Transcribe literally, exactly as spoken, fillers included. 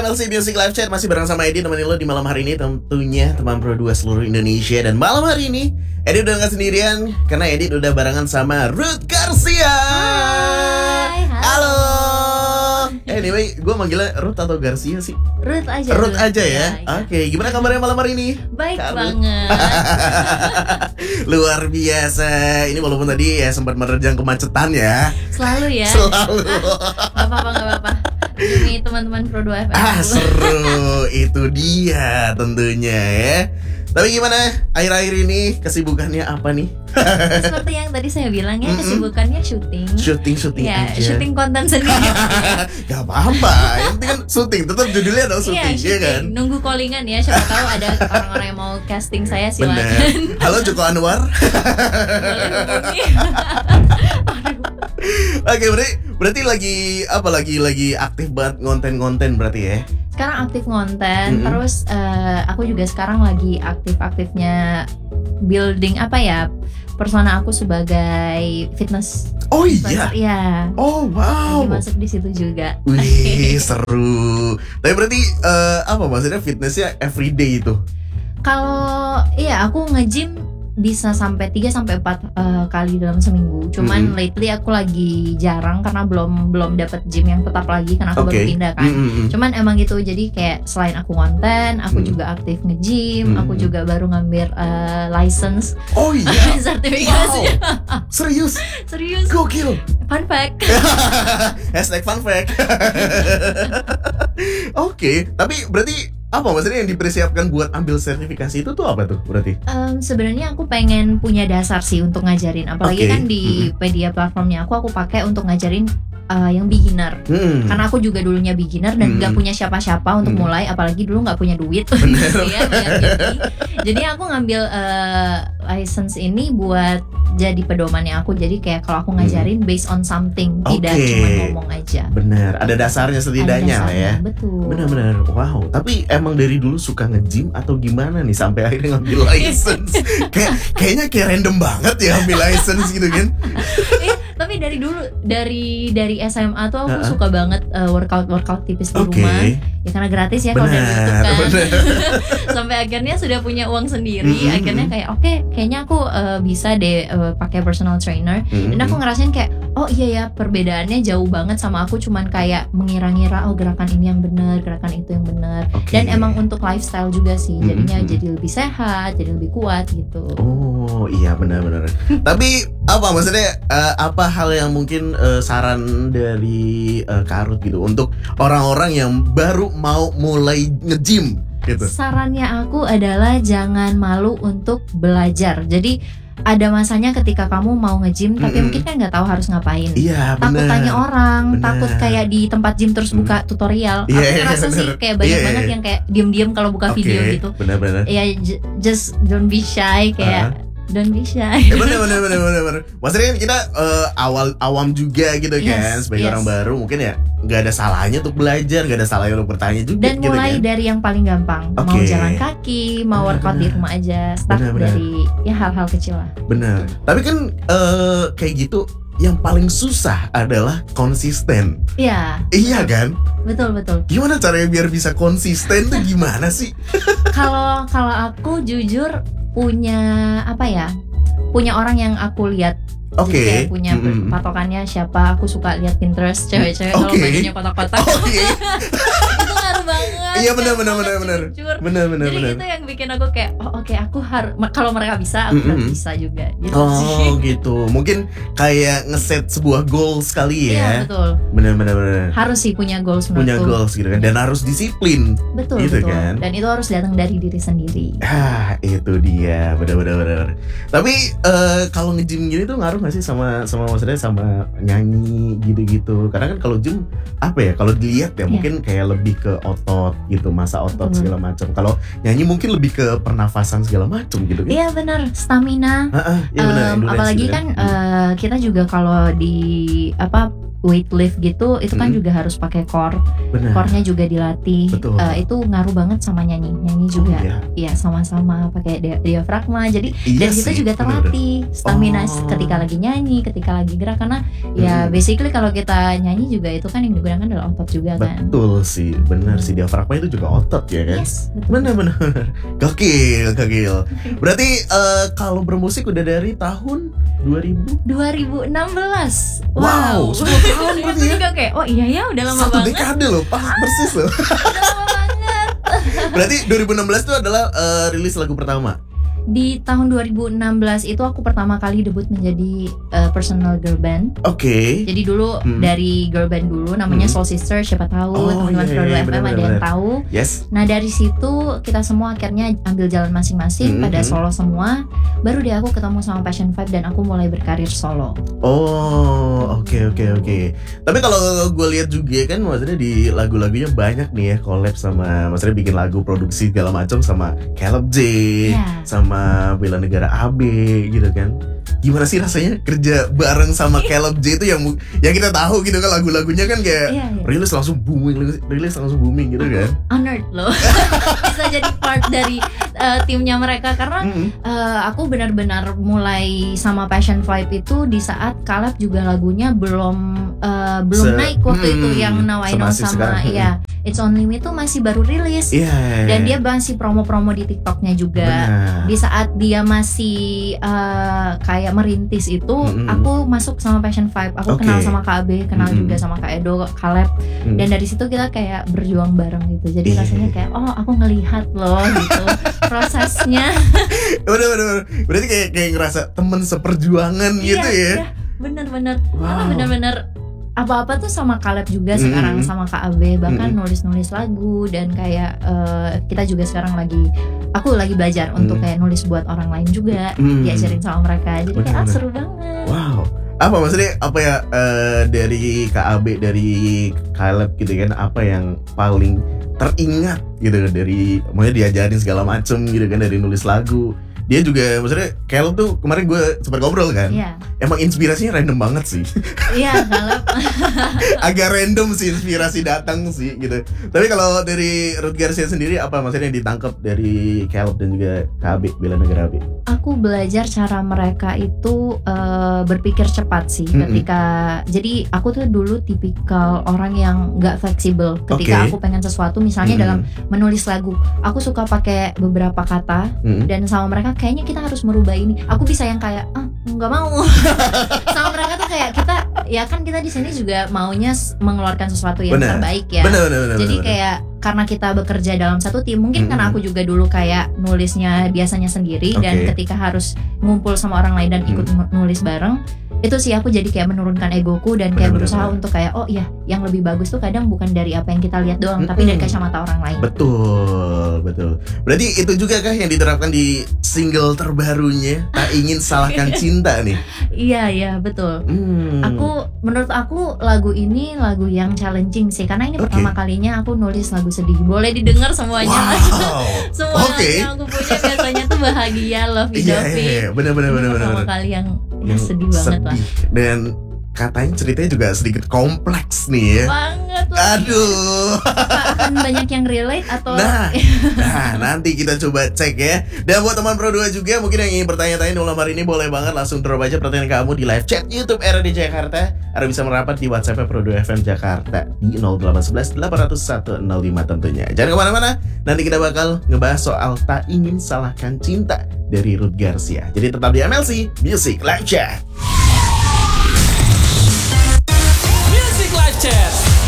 M L C Music Live Chat masih bareng sama Edi, temenin lo di malam hari ini, tentunya teman Pro dua seluruh Indonesia. Dan malam hari ini Edi udah gak sendirian, karena Edi udah barengan sama Ruth Garcia. Hai, halo. Anyway, gue manggilnya Ruth atau Garcia sih? Ruth aja. Ruth aja ya. ya, ya. Oke, okay. Gimana kabarnya malam hari ini? Baik Kak banget. Luar biasa. Ini walaupun tadi ya sempat menerjang kemacetan ya. Selalu ya. Selalu. Gak apa-apa, gak apa-apa. Demi teman-teman Pro dua F M. Ah, seru. Itu dia tentunya ya. Tapi gimana akhir-akhir ini kesibukannya apa nih? Seperti yang tadi saya bilang ya, Mm-mm. kesibukannya syuting. Syuting-syuting Ya, aja. syuting konten sendiri. Gak apa-apa, yang penting kan syuting. Tetap judulnya adalah Iya, syuting, ya syuting. kan? Nunggu callingan ya, siapa tahu ada orang-orang yang mau casting saya, silakan. Bener. Halo Joko Anwar. Boleh hubungi. Oke, berarti berarti lagi apa lagi lagi aktif banget ngonten-ngonten berarti ya? Sekarang aktif ngonten, Mm-mm. terus eh, aku juga sekarang lagi aktif-aktifnya building apa ya, persona aku sebagai fitness Oh iya. influencer. Iya. Oh wow. Lagi masuk di situ juga. Wih, seru. Tapi berarti eh, apa maksudnya fitnessnya everyday itu? Kalau iya aku nge-gym bisa sampai tiga sampai empat eh, kali dalam seminggu. Cuman Mm-mm. lately aku lagi jarang karena belum belum dapat gym yang tetap lagi karena aku Oke. baru pindah kan. Mm-mm. Cuman emang gitu, jadi kayak selain aku konten, aku Hmm. juga aktif nge-gym, Hmm. aku juga baru ngambil eh, license Oh iya. sertifikasi. Serius? Serius, Gokil. fun fact. Hashtag fun fact. Oke, tapi berarti apa maksudnya yang dipersiapkan buat ambil sertifikasi itu tuh apa tuh berarti? Em, sebenarnya aku pengen punya dasar sih untuk ngajarin, apalagi Oke. kan di media platformnya aku aku pakai untuk ngajarin eh, yang beginner. Hmm. Karena aku juga dulunya beginner dan Hmm. nggak punya siapa-siapa untuk Hmm. mulai, apalagi dulu nggak punya duit. Bener. Gitu ya, bayar gaji. Jadi aku ngambil eh, license ini buat jadi pedomannya aku. Jadi kayak kalau aku ngajarin based on something, tidak Oke. cuma ngomong aja. Bener, ada dasarnya setidaknya Ada lah ya. dasarnya, betul. Bener-bener, wow. Tapi emang dari dulu suka nge-gym atau gimana nih sampai akhirnya ngambil license? Kayak kayaknya kayak random banget ya ambil license gitu kan? Eh, tapi dari dulu dari dari S M A tuh aku Uh-uh. suka banget eh, workout workout tipis di Oke. rumah. Ya karena gratis ya kalau dari YouTube Bener, kan. bener. Sampai akhirnya sudah punya uang sendiri. Mm-mm. Akhirnya kayak oke, kayaknya aku eh, bisa deh eh, pakai personal trainer. Dan aku ngerasain kayak oh iya ya, perbedaannya jauh banget sama aku cuman kayak mengira-ngira oh gerakan ini yang benar, gerakan itu yang benar. Oke. Dan emang untuk lifestyle juga sih. Jadinya Mm-mm. jadi lebih sehat, jadi lebih kuat gitu. Oh iya benar-benar. Tapi apa maksudnya eh, apa hal yang mungkin eh, saran dari eh, Kak Ruth gitu untuk orang-orang yang baru mau mulai nge-gym gitu? Sarannya aku adalah jangan malu untuk belajar. Jadi ada masanya ketika kamu mau nge-gym tapi Mm-mm. mungkin kan nggak tahu harus ngapain. Iya Takut benar. tanya orang, Bener. takut kayak di tempat gym terus buka tutorial. Iya, Aku iya, ngerasa sih bener. kayak banyak Iya, banget iya. yang kayak diem-diem kalau buka Oke, video gitu. benar-benar. Ya j- just don't be shy kayak don't be shy. Ya bener bener bener bener bener. Maksudnya kan kita eh, awal awam juga gitu kan, Yes, sebagai yes. orang baru mungkin ya nggak ada salahnya untuk belajar, nggak ada salahnya untuk bertanya juga. Dan gitu mulai kan. dari yang paling gampang, mau Oke. jalan kaki, mau Bener, workout di bener. rumah aja, start Bener, bener. dari ya hal-hal kecil lah. Bener. Tapi kan eh, kayak gitu yang paling susah adalah konsisten. Iya, Iya kan? betul betul. Gimana caranya biar bisa konsisten tuh gimana sih? Kalau kalau aku jujur punya apa ya? Punya orang yang aku lihat. Oke. Jadi kayak punya Mm-mm. patokannya siapa. Aku suka lihat Pinterest cewek-cewek kalau Oke. bajunya kotak-kotak. Oke. Itu ngaruh banget. Iya benar ngaruh benar banget, benar benar. jujur. Benar benar Jadi benar. itu yang bikin aku kayak oh oke aku harus kalau mereka bisa aku harus Mm-mm. bisa juga gitu Oh sih. gitu. Mungkin kayak ngeset sebuah goals kali Iya ya. betul. Benar benar benar. Harus sih punya goals Punya menurutku. goals gitu kan, dan harus disiplin. Betul Gitu betul. kan. Dan itu harus datang dari diri sendiri. Ah, itu dia, benar-benar benar. Tapi eh, kalau nge-gym gini tuh ngaruh nggak sih sama sama maksudnya sama nyanyi gitu-gitu? Karena kan kalau gym apa ya? Kalau dilihat ya Iya. mungkin kayak lebih ke otot gitu, masa otot Betul. segala macam. Kalau nyanyi mungkin lebih ke pernafasan segala macam gitu kan? Iya benar, stamina. Ah, ah, iya benar. Em, endurance apalagi gitu kan eh, kita juga kalau di apa weight lift gitu, itu kan Hmm. juga harus pakai core, Benar. core-nya juga dilatih. Betul. Eh, itu ngaruh banget sama nyanyi, nyanyi Oh, juga. iya. Iya, sama-sama pakai dia- diafragma. Jadi Iya dan kita sih, juga benar-benar. terlatih stamina Oh. ketika lagi nyanyi, ketika lagi gerak, karena ya Hmm. basically kalau kita nyanyi juga itu kan yang digunakan adalah otot juga kan. Betul sih, benar sih, diafragma itu juga otot ya kan. Yes, betul. Benar-benar. Gokil, gokil. Berarti eh, kalau bermusik udah dari tahun dua ribu? dua ribu enam belas. Wow, Wow. sepuluh tahun berarti Itu ya. juga kayak oh iya ya udah lama Satu banget. dekade loh, pas persis loh. Udah lama banget. Berarti dua ribu enam belas itu adalah eh, rilis lagu pertama. Di tahun dua ribu enam belas itu aku pertama kali debut menjadi uh, personal girl band. Oke. Jadi dulu Hmm. dari girl band dulu namanya Hmm. Soul Sister, siapa tahu Oh, teman-teman iya, Pro iya, F M benar, ada benar, yang benar. tahu. Yes. Nah dari situ kita semua akhirnya ambil jalan masing-masing, Hmm, pada hmm. solo semua. Baru deh aku ketemu sama Passion Five dan aku mulai berkarir solo. Oh, oke oke oke. Tapi kalau gue lihat juga kan, maksudnya di lagu-lagunya banyak nih ya collab sama, maksudnya bikin lagu produksi segala macam sama Caleb J, Iya. sama Bela Negara A B gitu kan. Gimana sih rasanya kerja bareng sama Caleb J itu yang mu- yang kita tahu gitu kan, lagu-lagunya kan kayak Iya, iya. rilis langsung booming, rilis- rilis langsung booming gitu kan. Honored loh bisa jadi part dari uh, timnya mereka karena Mm-mm. Uh, aku benar-benar mulai sama Passion Five itu di saat Caleb juga lagunya belum uh, belum Se- naik waktu hmm, itu yang Now I Know semasif sama sekarang. ya It's Only Me itu masih baru rilis. Iya. Dan dia masih promo-promo di TikToknya juga. Benar. Di saat dia masih uh, kayak merintis itu, Mm-mm. aku masuk sama Passion Five. Aku Oke. kenal sama Kak B, kenal Mm-mm. juga sama Kak Edo, Caleb. Mm. Dan dari situ kita kayak berjuang bareng gitu. Jadi Iya. rasanya kayak oh aku ngelihat loh gitu prosesnya. Bener bener bener. Berarti kayak kayak ngerasa temen seperjuangan gitu ya. Iya, bener-bener. Wow. Karena bener-bener apa-apa tuh sama Caleb juga Mm. sekarang, sama Kak A B, bahkan Mm. nulis-nulis lagu. Dan kayak eh, kita juga sekarang lagi, aku lagi belajar untuk Mm. kayak nulis buat orang lain juga, Mm. diajarin sama mereka. Jadi kayak ah, Bener-bener. seru banget. Wow. Apa maksudnya, apa ya, eh, dari K A B, dari Caleb gitu kan, apa yang paling teringat gitu kan, dari maksudnya diajarin segala macem gitu kan, dari nulis lagu. Dia juga maksudnya Caleb tuh kemarin gue sempat ngobrol kan. Iya, Emang inspirasinya random banget sih. iya Caleb. Agak random sih inspirasi datang sih gitu. Tapi kalau dari Ruth Garcia sendiri, apa maksudnya yang ditangkap dari Caleb dan juga K A B, Bela Negara A B? Aku belajar cara mereka itu eh, berpikir cepat sih. Mm-mm. Ketika jadi aku tuh dulu tipikal orang yang nggak fleksibel. Ketika Oke. aku pengen sesuatu, misalnya Mm-mm. dalam menulis lagu, aku suka pakai beberapa kata. Mm-mm. Dan sama mereka kayaknya kita harus merubah ini. Aku bisa yang kayak ah nggak mau. Sama mereka tuh kayak kita ya kan kita di sini juga maunya s- mengeluarkan sesuatu yang Benar. terbaik ya. Bener bener bener. Jadi bener. kayak karena kita bekerja dalam satu tim, mungkin karena Mm-mm. aku juga dulu kayak nulisnya biasanya sendiri, dan Oke. ketika harus ngumpul sama orang lain dan ikut Mm. nulis bareng, itu sih aku jadi kayak menurunkan egoku dan kayak Benar, berusaha benar. untuk kayak oh iya, yang lebih bagus tuh kadang bukan dari apa yang kita lihat doang, tapi dari Mm-mm. kacamata orang lain. Betul, betul. Berarti itu juga kah yang diterapkan di single terbarunya, Tak Ingin Salahkan Cinta nih? Iya iya betul. Hmm. Aku menurut aku lagu ini lagu yang challenging sih, karena ini Oke. pertama kalinya aku nulis lagu sedih. Boleh didengar semuanya. Wow. Semua Oke. yang aku punya biasanya tuh bahagia, lovey Iya, dovey. iya, iya. bener bener Ini bener bener. pertama bener. kali yang, ya, Yang sedih banget lah. Dan katanya ceritanya juga sedikit kompleks nih ya. Banget lah. Aduh. Apakah akan banyak yang relate atau Nah, nah nanti kita coba cek ya. Dan buat teman Pro dua juga mungkin yang ingin bertanya-tanya di malam hari ini, boleh banget langsung drop aja pertanyaan kamu di live chat YouTube R D Jakarta, atau bisa merapat di WhatsApp Pro dua F M Jakarta di nol delapan satu satu delapan nol satu nol lima tentunya. Jangan kemana-mana, nanti kita bakal ngebahas soal Tak Ingin Salahkan Cinta dari Ruth Garcia. Jadi tetap di M L C Music Live Chat.